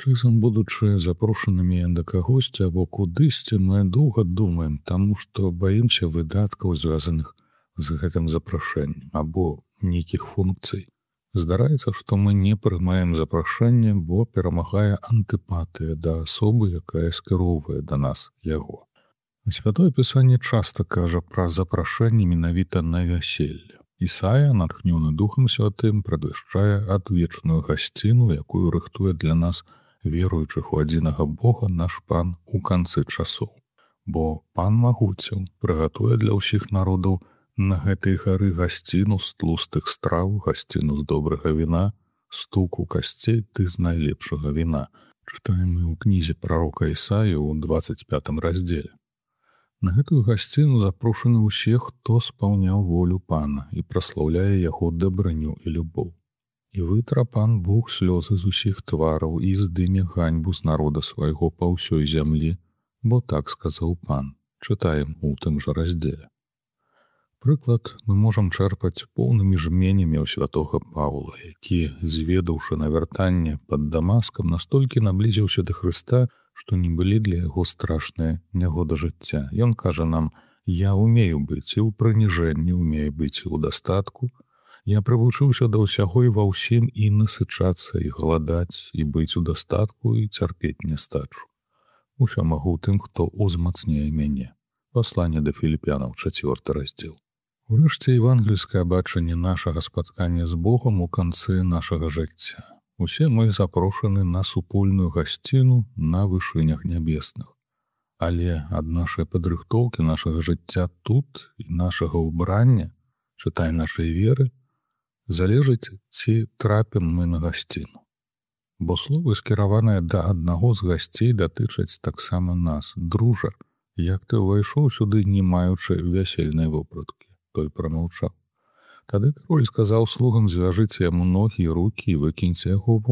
Часам, будучы запрошанымі да кагосьці або кудысьці, мы доўга думаем, таму што баімся выдаткаў, звязаных з гэтым запрашэннем або нейкіх функцый. Здараецца, што мы не прымаем запрашэнне, бо перамагае антыпатыя да асобы, якая скіроўвае да нас яго. Святое Пісанне часта кажа пра запрашэнне менавіта на вяселле. Ісая, натхнёны Духам Святым, прадвяшчае адвечную гасціну, якую рыхтуе для нас веруючых у адзінага Бога наш Пан у канцы часоў. Бо Пан магуцяў прыгатуе для ўсіх народаў на гэтай гары гасціну з тлустых страў, гасціну з добрага віна, стуку касцей ты з найлепшага віна. Чытаем мы ў кнізе прарока Ісаі ў 25 раздзеле. На гэтую гасціну запрошаны ўсе, хто спаўняў волю Пана і праслаўляе яго дабранню і любоў. І вытра Пан Бог слёзы з усіх твараў і здыме ганьбу з народа свайго па ўсёй зямлі, бо так сказаў Пан. Чытаем у тым жа раздзеле. Прыклад мы можам чэрпаць поўнымі жменямі ў святога Паўла, які, зведаўшы навяртанне пад Дамаскам, настолькі наблізіўся да Хрыста, што не былі для яго страшныя нягода жыцця. Ён кажа нам: «Я умею быць і ў прыніжэнні, умею быць і ў дастатку. Я прывучыўся да ўсяго і ва ўсім і насычацца, і галадаць, і быць у дастатку, і цярпець нястачу. Усё магу тым, хто узмацняе мяне». Пасланне да Філіпянаў, 4 раздзел. Урэшце, евангельскае бачанне нашага спаткання з Богом у канцы нашага жыцця. Усе мы запрошаны на супольную гасціну на вышынях нябесных. Але ад нашай падрыхтоўкі нашага жыцця тут і нашага ўбрання, чытай нашай веры, залежыць, ці трапім мы на гасціну. Бо словы, скіраваныя да аднаго з гасцей, датычаць таксама нас. «Дружа, як ты ўвайшоў сюды, не маючы вясельнай вопраткі?» Той прамаўчаў. Тады кароль сказаў слугам: «Звяжыце яму ногі і рукі і выкіньце яго